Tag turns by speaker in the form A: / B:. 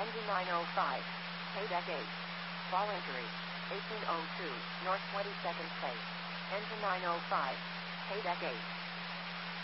A: Engine 905. Paydeck 8. Fall injury. 1802, North 22nd Place. Engine 905. Paydeck 8.